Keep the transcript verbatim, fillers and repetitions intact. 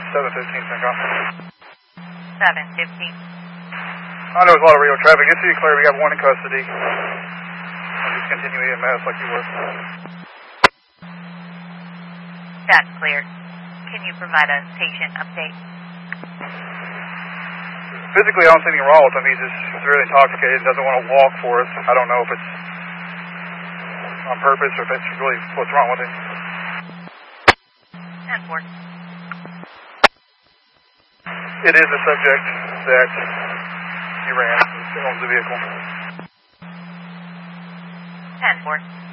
seven fifteen, Syncom. seven fifteen. I know there's a lot of radio traffic. Just so you're clear, we got one in custody. I'll just continue E M S like you were. That's clear. Can you provide a patient update? Physically, I don't see anything wrong with him. He's just severely intoxicated and doesn't want to walk for us. I don't know if it's on purpose or if it's really what's wrong with him. ten four. It is a subject that he ran. He owns the vehicle. ten four.